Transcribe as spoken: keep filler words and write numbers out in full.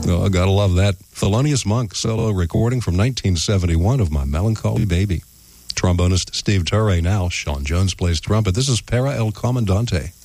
Oh, I gotta love that. Thelonious Monk solo recording from nineteen seventy-one of My Melancholy Baby. Trombonist Steve Turre now. Sean Jones plays trumpet. This is Para El Comandante.